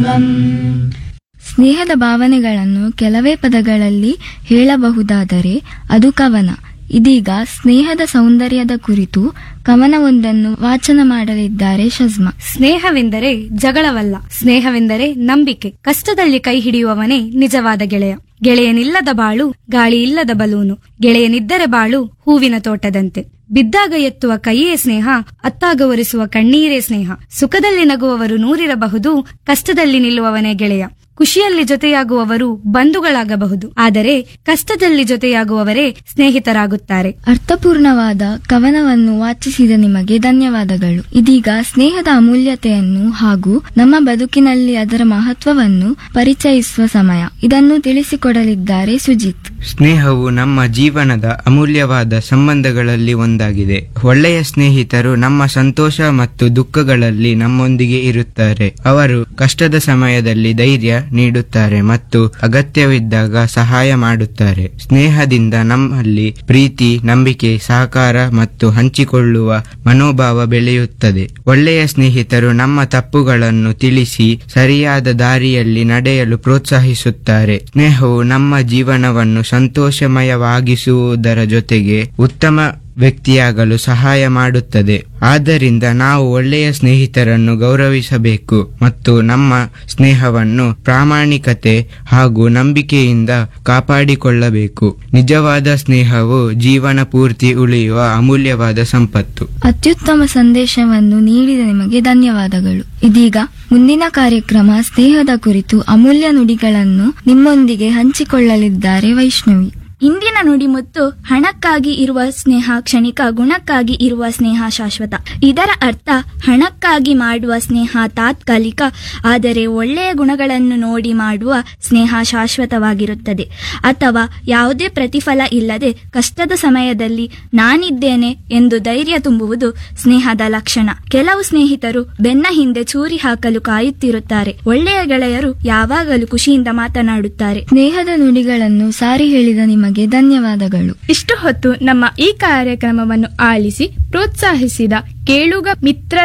ಸ್ನೇಹದ ಭಾವನೆಗಳನ್ನು ಕೆಲವೇ ಪದಗಳಲ್ಲಿ ಹೇಳಬಹುದಾದರೆ ಅದು ಕವನ. ಇದೀಗ ಸ್ನೇಹದ ಸೌಂದರ್ಯದ ಕುರಿತು ಕವನವೊಂದನ್ನು ವಾಚನ ಮಾಡಲಿದ್ದಾರೆ ಶಜ್ಮಾ. ಸ್ನೇಹವೆಂದರೆ ಜಗಳವಲ್ಲ, ಸ್ನೇಹವೆಂದರೆ ನಂಬಿಕೆ. ಕಷ್ಟದಲ್ಲಿ ಕೈ ಹಿಡಿಯುವವನೇ ನಿಜವಾದ ಗೆಳೆಯ. ಗೆಳೆಯನಿಲ್ಲದ ಬಾಳು ಗಾಳಿ ಇಲ್ಲದ ಬಲೂನು, ಗೆಳೆಯನಿದ್ದರೆ ಬಾಳು ಹೂವಿನ ತೋಟದಂತೆ. ಬಿದ್ದಾಗ ಎತ್ತುವ ಕೈಯೇ ಸ್ನೇಹ, ಅತ್ತಾಗ ಒರೆಸುವ ಕಣ್ಣೀರೇ ಸ್ನೇಹ. ಸುಖದಲ್ಲಿ ನಗುವವರು ನೂರಿರಬಹುದು, ಕಷ್ಟದಲ್ಲಿ ನಿಲ್ಲುವವನೇ ಗೆಳೆಯ. ಖುಷಿಯಲ್ಲಿ ಜೊತೆಯಾಗುವವರು ಬಂಧುಗಳಾಗಬಹುದು, ಆದರೆ ಕಷ್ಟದಲ್ಲಿ ಜೊತೆಯಾಗುವವರೇ ಸ್ನೇಹಿತರಾಗುತ್ತಾರೆ. ಅರ್ಥಪೂರ್ಣವಾದ ಕವನವನ್ನು ವಾಚಿಸಿದ ನಿಮಗೆ ಧನ್ಯವಾದಗಳು. ಇದೀಗ ಸ್ನೇಹದ ಅಮೂಲ್ಯತೆಯನ್ನು ಹಾಗೂ ನಮ್ಮ ಬದುಕಿನಲ್ಲಿ ಅದರ ಮಹತ್ವವನ್ನು ಪರಿಚಯಿಸುವ ಸಮಯ. ಇದನ್ನು ತಿಳಿಸಿಕೊಡಲಿದ್ದಾರೆ ಸುಜಿತ್. ಸ್ನೇಹವು ನಮ್ಮ ಜೀವನದ ಅಮೂಲ್ಯವಾದ ಸಂಬಂಧಗಳಲ್ಲಿ ಒಂದಾಗಿದೆ. ಒಳ್ಳೆಯ ಸ್ನೇಹಿತರು ನಮ್ಮ ಸಂತೋಷ ಮತ್ತು ದುಃಖಗಳಲ್ಲಿ ನಮ್ಮೊಂದಿಗೆ ಇರುತ್ತಾರೆ. ಅವರು ಕಷ್ಟದ ಸಮಯದಲ್ಲಿ ಧೈರ್ಯ ನೀಡುತ್ತಾರೆ ಮತ್ತು ಅಗತ್ಯವಿದ್ದಾಗ ಸಹಾಯ ಮಾಡುತ್ತಾರೆ. ಸ್ನೇಹದಿಂದ ನಮ್ಮಲ್ಲಿ ಪ್ರೀತಿ, ನಂಬಿಕೆ, ಸಹಕಾರ ಮತ್ತು ಹಂಚಿಕೊಳ್ಳುವ ಮನೋಭಾವ ಬೆಳೆಯುತ್ತದೆ. ಒಳ್ಳೆಯ ಸ್ನೇಹಿತರು ನಮ್ಮ ತಪ್ಪುಗಳನ್ನು ತಿಳಿಸಿ ಸರಿಯಾದ ದಾರಿಯಲ್ಲಿ ನಡೆಯಲು ಪ್ರೋತ್ಸಾಹಿಸುತ್ತಾರೆ. ಸ್ನೇಹವು ನಮ್ಮ ಜೀವನವನ್ನು ಸಂತೋಷಮಯವಾಗಿಸುವುದರ ಜೊತೆಗೆ ಉತ್ತಮ ವ್ಯಕ್ತಿಯಾಗಲು ಸಹಾಯ ಮಾಡುತ್ತದೆ. ಆದ್ದರಿಂದ ನಾವು ಒಳ್ಳೆಯ ಸ್ನೇಹಿತರನ್ನು ಗೌರವಿಸಬೇಕು ಮತ್ತು ನಮ್ಮ ಸ್ನೇಹವನ್ನು ಪ್ರಾಮಾಣಿಕತೆ ಹಾಗೂ ನಂಬಿಕೆಯಿಂದ ಕಾಪಾಡಿಕೊಳ್ಳಬೇಕು. ನಿಜವಾದ ಸ್ನೇಹವು ಜೀವನ ಪೂರ್ತಿ ಉಳಿಯುವ ಅಮೂಲ್ಯವಾದ ಸಂಪತ್ತು. ಅತ್ಯುತ್ತಮ ಸಂದೇಶವನ್ನು ನೀಡಿದ ನಿಮಗೆ ಧನ್ಯವಾದಗಳು. ಇದೀಗ ಮುಂದಿನ ಕಾರ್ಯಕ್ರಮ ಸ್ನೇಹದ ಕುರಿತು ಅಮೂಲ್ಯ ನುಡಿಗಳನ್ನು ನಿಮ್ಮೊಂದಿಗೆ ಹಂಚಿಕೊಳ್ಳಲಿದ್ದಾರೆ ವೈಷ್ಣವಿ. ಇಂದಿನ ನುಡಿಮುತ್ತು ಹಣಕ್ಕಾಗಿ ಇರುವ ಸ್ನೇಹ ಕ್ಷಣಿಕ, ಗುಣಕ್ಕಾಗಿ ಇರುವ ಸ್ನೇಹ ಶಾಶ್ವತ. ಇದರ ಅರ್ಥ ಹಣಕ್ಕಾಗಿ ಮಾಡುವ ಸ್ನೇಹ ತಾತ್ಕಾಲಿಕ, ಆದರೆ ಒಳ್ಳೆಯ ಗುಣಗಳನ್ನು ನೋಡಿ ಮಾಡುವ ಸ್ನೇಹ ಶಾಶ್ವತವಾಗಿರುತ್ತದೆ. ಅಥವಾ ಯಾವುದೇ ಪ್ರತಿಫಲ ಇಲ್ಲದೆ ಕಷ್ಟದ ಸಮಯದಲ್ಲಿ ನಾನಿದ್ದೇನೆ ಎಂದು ಧೈರ್ಯ ತುಂಬುವುದು ಸ್ನೇಹದ ಲಕ್ಷಣ. ಕೆಲವು ಸ್ನೇಹಿತರು ಬೆನ್ನ ಹಿಂದೆ ಚೂರಿ ಹಾಕಲು ಕಾಯುತ್ತಿರುತ್ತಾರೆ. ಒಳ್ಳೆಯ ಗೆಳೆಯರು ಯಾವಾಗಲೂ ಖುಷಿಯಿಂದ ಮಾತನಾಡುತ್ತಾರೆ. ಸ್ನೇಹದ ನುಡಿಗಳನ್ನು ಸಾರಿ ಹೇಳಿದ ನಿಮಗೆ ಧನ್ಯವಾದಗಳು. ಇಷ್ಟು ಹೊತ್ತು ನಮ್ಮ ಈ ಕಾರ್ಯಕ್ರಮವನ್ನು ಆಲಿಸಿ ಪ್ರೋತ್ಸಾಹಿಸಿದ ಕೇಳುಗ ಮಿತ್ರ